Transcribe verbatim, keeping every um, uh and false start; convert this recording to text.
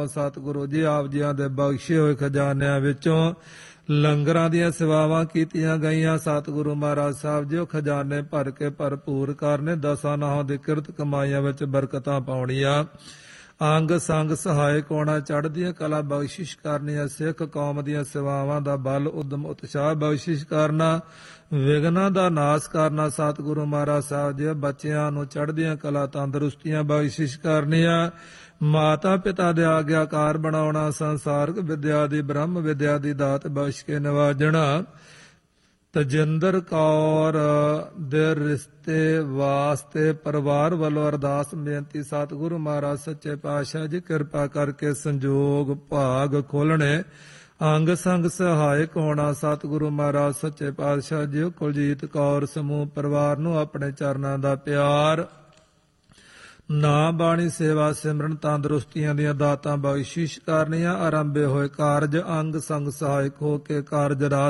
ਸਤਿਗੁਰੂ ਜੀ ਆਪ ਜੀਆਂ ਦੇ ਬਖਸ਼ੇ ਹੋਏ ਖਜ਼ਾਨਿਆਂ ਵਿੱਚੋਂ ਲੰਗਰਾਂ ਦੀਆਂ ਸੇਵਾਵਾਂ ਕੀਤੀਆਂ ਗਈਆਂ। ਸਤਿਗੁਰੂ ਮਹਾਰਾਜ ਸਾਹਿਬ ਜੀ ਉਹ ਖਜ਼ਾਨੇ ਭਰ ਕੇ ਭਰਪੂਰ ਕਰਨੇ, ਦਸਾਂ ਨਾਹਾਂ ਦੀ ਕਿਰਤ ਕਮਾਈਆਂ ਵਿੱਚ ਬਰਕਤਾਂ ਪਾਉਣੀਆਂ। ਅੰਗ ਸੰਗ ਸਹਾਇਕ ਹੋਣਾ, ਚੜ੍ਹਦੀਆਂ ਕਲਾ ਬਖਸ਼ਿਸ਼ ਕਰਨੀਆਂ, ਸਿੱਖ ਕੌਮ ਦੀਆਂ ਸੇਵਾਵਾਂ ਦਾ ਬਲ ਉਦਮ ਉਤਸ਼ਾਹ ਬਖਸ਼ਿਸ਼ ਕਰਨਾ, ਵਿਘਨਾਂ ਦਾ ਨਾਸ ਕਰਨਾ। ਸਤਿਗੁਰੂ ਮਹਾਰਾਜ ਸਾਹਿਬ ਜੀ ਬੱਚਿਆਂ ਨੂੰ ਚੜ੍ਹਦੀਆਂ ਕਲਾ ਤੰਦਰੁਸਤੀਆਂ ਬਖਸ਼ਿਸ਼ ਕਰਨੀਆਂ, ਮਾਤਾ ਪਿਤਾ ਦੇ ਆਗਿਆਕਾਰ ਬਣਾਉਣਾ, ਸੰਸਾਰਕ ਵਿਦਿਆ ਦੀ ਬ੍ਰਹਮ ਵਿਦਿਆ ਦੀ ਦਾਤ ਬਖਸ਼ ਕੇ ਨਵਾਜਣਾ। ਤਜਿੰਦਰ ਕੌਰ ਦੇ ਰਿਸ਼ਤੇ ਵਾਸਤੇ ਪਰਿਵਾਰ ਵੱਲੋਂ ਅਰਦਾਸ ਬੇਨਤੀ। ਸਤਿਗੁਰੂ ਮਹਾਰਾਜ ਸੱਚੇ ਪਾਤਸ਼ਾਹ ਜੀ ਕਿਰਪਾ ਕਰਕੇ ਸੰਜੋਗ ਭਾਗ ਖੋਲ੍ਹਣੇ, ਅੰਗ ਸੰਗ ਸਹਾਇਕ ਹੋਣਾ। ਸਤਿਗੁਰੂ ਮਹਾਰਾਜ ਸੱਚੇ ਪਾਤਸ਼ਾਹ ਜੀ ਕੁਲਜੀਤ ਕੌਰ ਸਮੂਹ ਪਰਿਵਾਰ ਨੂੰ ਆਪਣੇ ਚਰਨਾਂ ਦਾ ਪਿਆਰ, ਨਾਮ ਬਾਣੀ ਸੇਵਾ ਸਿਮਰਨ ਤੰਦਰੁਸਤੀਆਂ ਦੀਆਂ ਦਾਤਾਂ ਬਖਸ਼ਿਸ਼ ਕਰਨੀਆਂ। ਆਰੰਭੇ ਹੋਏ ਕਾਰਜ ਅੰਗ ਸੰਗ ਸਹਾਇਕ ਹੋ ਕੇ ਕਾਰਜ ਰਾਹ